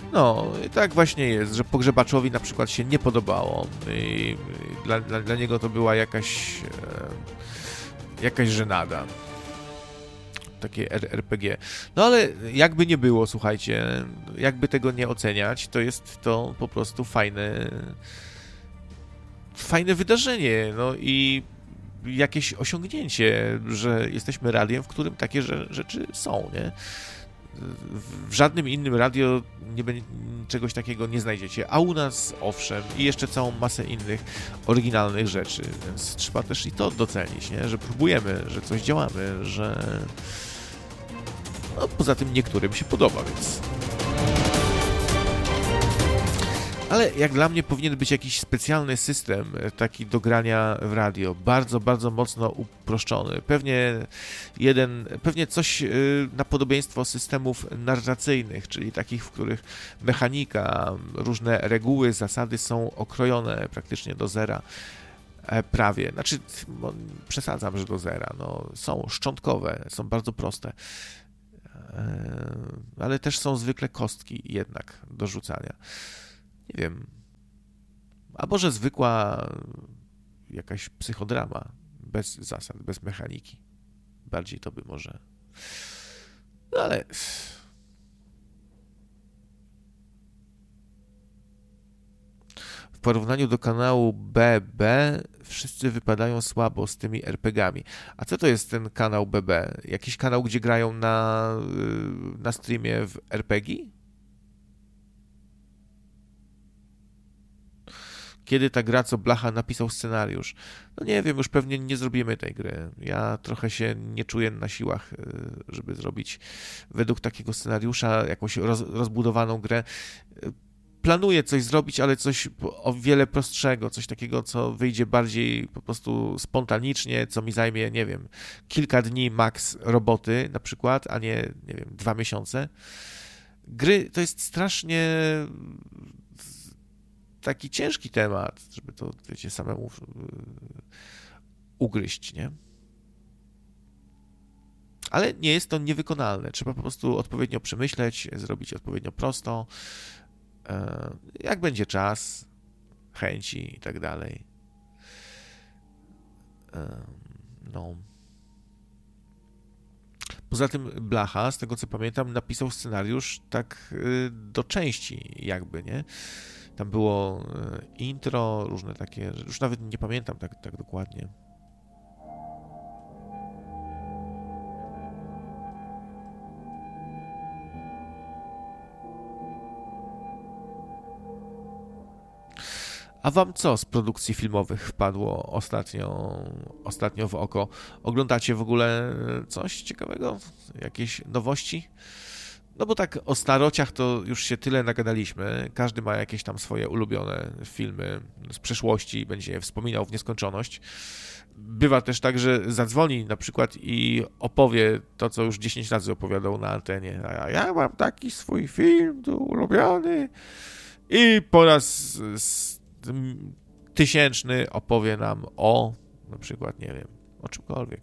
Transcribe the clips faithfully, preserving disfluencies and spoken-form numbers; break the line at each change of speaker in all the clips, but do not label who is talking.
No, i tak właśnie jest, że pogrzebaczowi na przykład się nie podobało i dla, dla, dla niego to była jakaś e, jakaś żenada. Takie R P G. No ale jakby nie było, słuchajcie, jakby tego nie oceniać, to jest to po prostu fajne fajne wydarzenie, no i jakieś osiągnięcie, że jesteśmy radiem, w którym takie rzeczy są, nie? W żadnym innym radio nie będzie, czegoś takiego nie znajdziecie, a u nas owszem i jeszcze całą masę innych oryginalnych rzeczy, więc trzeba też i to docenić, nie? Że próbujemy, że coś działamy, że no, poza tym niektórym się podoba, więc ale jak dla mnie powinien być jakiś specjalny system taki do grania w radio, bardzo, bardzo mocno uproszczony. Pewnie jeden, pewnie coś na podobieństwo systemów narracyjnych, czyli takich, w których mechanika, różne reguły, zasady są okrojone praktycznie do zera. Prawie, znaczy przesadzam, że do zera, no, są szczątkowe, są bardzo proste, ale też są zwykle kostki jednak do rzucania. Nie wiem, a może zwykła jakaś psychodrama, bez zasad, bez mechaniki. Bardziej to by może... No ale... W porównaniu do kanału B B wszyscy wypadają słabo z tymi er pe gami. A co to jest ten kanał B B? Jakiś kanał, gdzie grają na, na streamie w er pe gi? Kiedy ta gra, co Blacha napisał scenariusz? No nie wiem, już pewnie nie zrobimy tej gry. Ja trochę się nie czuję na siłach, żeby zrobić według takiego scenariusza jakąś roz, rozbudowaną grę. Planuję coś zrobić, ale coś o wiele prostszego, coś takiego, co wyjdzie bardziej po prostu spontanicznie, co mi zajmie, nie wiem, kilka dni max roboty na przykład, a nie, nie wiem, dwa miesiące. Gry to jest strasznie taki ciężki temat, żeby to, wiecie, samemu ugryźć, nie? Ale nie jest to niewykonalne. Trzeba po prostu odpowiednio przemyśleć, zrobić odpowiednio prosto. Jak będzie czas, chęci i tak dalej. No. Poza tym Blacha, z tego co pamiętam, napisał scenariusz tak do części jakby, nie? Tam było intro, różne takie, już nawet nie pamiętam tak, tak dokładnie. A wam co z produkcji filmowych wpadło ostatnio, ostatnio w oko? Oglądacie w ogóle coś ciekawego? Jakieś nowości? No bo tak o starociach to już się tyle nagadaliśmy. Każdy ma jakieś tam swoje ulubione filmy z przeszłości i będzie je wspominał w nieskończoność. Bywa też tak, że zadzwoni na przykład i opowie to, co już dziesięć razy opowiadał na antenie. A ja mam taki swój film tu ulubiony i po raz tysięczny opowie nam o, na przykład, nie wiem, o czymkolwiek.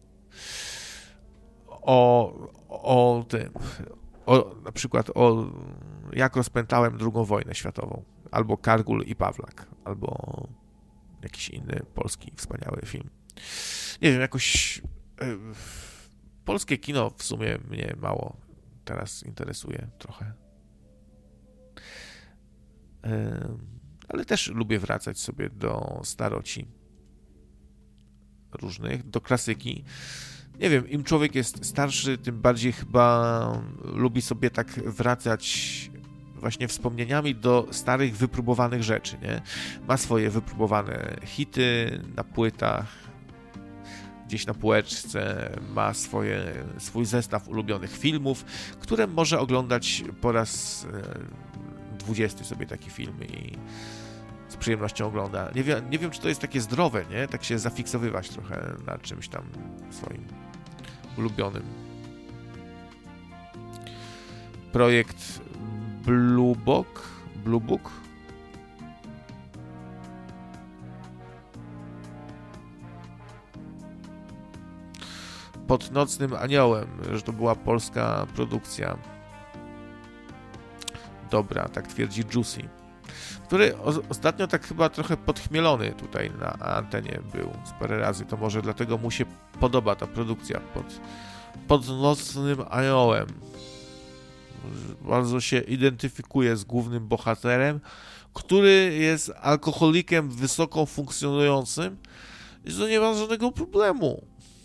O, o tym, o, na przykład o jak rozpętałem drugą wojnę światową, albo Kargul i Pawlak, albo jakiś inny polski wspaniały film. Nie wiem, jakoś y, polskie kino w sumie mnie mało teraz interesuje trochę. Y, ale też lubię wracać sobie do staroci różnych, do klasyki. Nie wiem, im człowiek jest starszy, tym bardziej chyba lubi sobie tak wracać właśnie wspomnieniami do starych, wypróbowanych rzeczy, nie? Ma swoje wypróbowane hity na płytach, gdzieś na półeczce, ma swoje, swój zestaw ulubionych filmów, które może oglądać po raz dwudziesty sobie taki film i z przyjemnością ogląda. Nie wiem, nie wiem, czy to jest takie zdrowe, nie? Tak się zafiksowywać trochę na czymś tam swoim ulubionym. Projekt Blue Book, Blue Book. Pod nocnym aniołem, że to była polska produkcja. dobra, tak twierdzi Juicy, który o, ostatnio tak chyba trochę podchmielony tutaj na antenie był z parę razy, to może dlatego mu się podoba ta produkcja pod, pod nocnym aniołem. Bardzo się identyfikuje z głównym bohaterem, który jest alkoholikiem wysoko funkcjonującym i to nie ma żadnego problemu.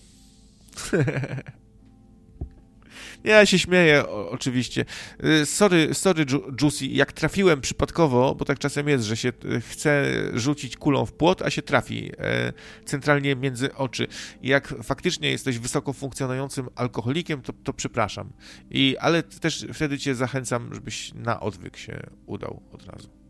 Ja się śmieję, o, oczywiście. Sorry, sorry Juicy, jak trafiłem przypadkowo, bo tak czasem jest, że się chce rzucić kulą w płot, a się trafi e, centralnie między oczy. I jak faktycznie jesteś wysoko funkcjonującym alkoholikiem, to, to przepraszam. I, ale też wtedy cię zachęcam, żebyś na odwyk się udał od razu.